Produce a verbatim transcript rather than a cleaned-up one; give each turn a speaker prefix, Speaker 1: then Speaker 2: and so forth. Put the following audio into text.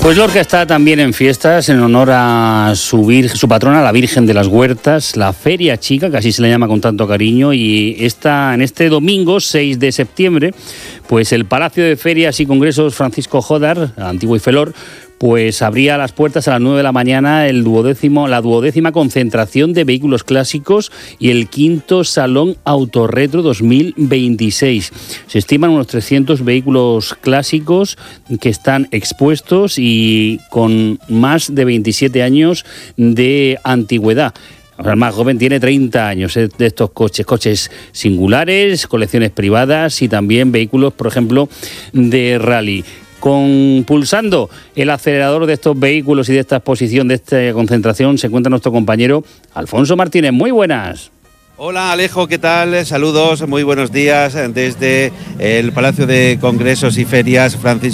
Speaker 1: Pues Lorca está también en fiestas en honor a su, vir, su patrona, la Virgen de las Huertas, la Feria Chica, que así se le llama con tanto cariño, y esta, en este domingo seis de septiembre, pues el Palacio de Ferias y Congresos Francisco Jodar, Antiguo y Felor, pues abría las puertas a las nueve de la mañana el duodécimo, la duodécima concentración de vehículos clásicos y el quinto Salón Autorretro dos mil veintiséis. Se estiman unos trescientos vehículos clásicos que están expuestos y con más de veintisiete años de antigüedad. O sea, el más joven tiene treinta años de estos coches, coches singulares, colecciones privadas y también vehículos, por ejemplo, de rally. Con pulsando el acelerador de estos vehículos y de esta exposición, de esta concentración, se encuentra nuestro compañero Alfonso Martínez. Muy buenas.
Speaker 2: Hola Alejo, ¿qué tal? Saludos, muy buenos días desde el Palacio de Congresos y Ferias Francisco